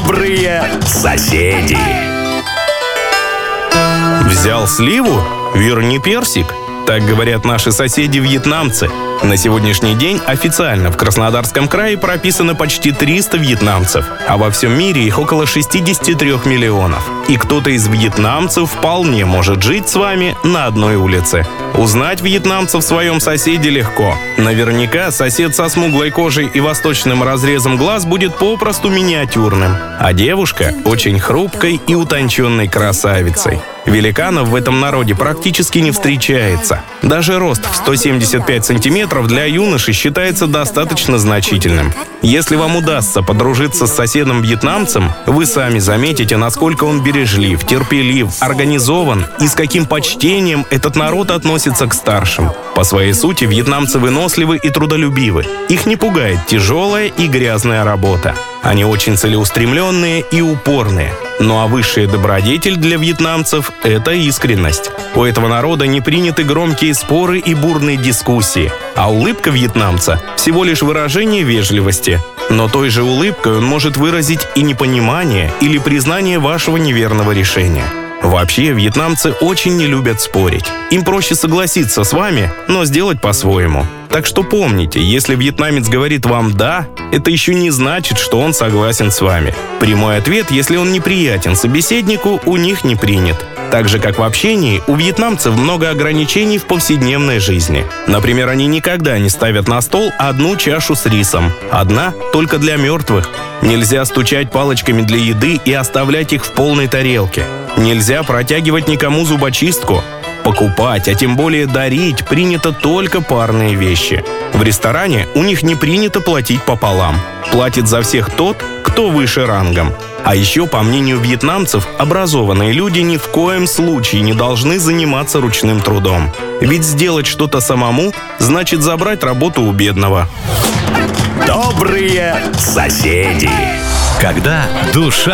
Добрые соседи. Взял сливу? Верни персик. Так говорят наши соседи-вьетнамцы. На сегодняшний день официально в Краснодарском крае прописано почти 300 вьетнамцев, а во всем мире их около 63 миллионов. И кто-то из вьетнамцев вполне может жить с вами на одной улице. Узнать вьетнамца в своем соседе легко. Наверняка сосед со смуглой кожей и восточным разрезом глаз будет попросту миниатюрным, а девушка очень хрупкой и утонченной красавицей. Великанов в этом народе практически не встречается. Даже рост в 175 сантиметров для юноши считается достаточно значительным. Если вам удастся подружиться с соседом-вьетнамцем, вы сами заметите, насколько он бережлив, терпелив, организован и с каким почтением этот народ относится к старшим. По своей сути, вьетнамцы выносливы и трудолюбивы. Их не пугает тяжелая и грязная работа. Они очень целеустремленные и упорные. Ну а высшая добродетель для вьетнамцев – это искренность. У этого народа не приняты громкие споры и бурные дискуссии, а улыбка вьетнамца – всего лишь выражение вежливости. Но той же улыбкой он может выразить и непонимание или признание вашего неверного решения. Вообще, вьетнамцы очень не любят спорить. Им проще согласиться с вами, но сделать по-своему. Так что помните, если вьетнамец говорит вам «да», это еще не значит, что он согласен с вами. Прямой ответ, если он неприятен собеседнику, у них не принят. Так же, как в общении, у вьетнамцев много ограничений в повседневной жизни. Например, они никогда не ставят на стол одну чашу с рисом. Одна только для мертвых. Нельзя стучать палочками для еды и оставлять их в полной тарелке. Нельзя протягивать никому зубочистку. Покупать, а тем более дарить, принято только парные вещи. В ресторане у них не принято платить пополам. Платит за всех тот, кто выше рангом. А еще, по мнению вьетнамцев, образованные люди ни в коем случае не должны заниматься ручным трудом. Ведь сделать что-то самому значит забрать работу у бедного. Добрые соседи. Когда душа